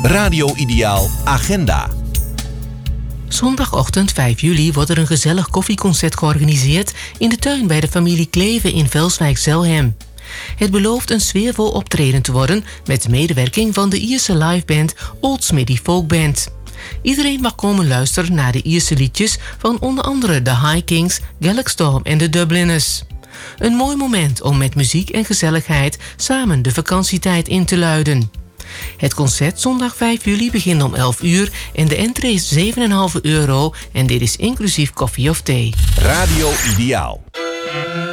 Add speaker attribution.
Speaker 1: Radio Ideaal Agenda.
Speaker 2: Zondagochtend 5 juli wordt er een gezellig koffieconcert georganiseerd in de tuin bij de familie Kleven in Velswijk-Zelhem. Het belooft een sfeervol optreden te worden met medewerking van de Ierse liveband Old Smithy Folk Band. Iedereen mag komen luisteren naar de Ierse liedjes van onder andere de High Kings, Gaelic Storm en de Dubliners. Een mooi moment om met muziek en gezelligheid samen de vakantietijd in te luiden. Het concert zondag 5 juli begint om 11 uur en de entree is €7,5 en dit is inclusief koffie of thee.
Speaker 1: Radio Ideaal.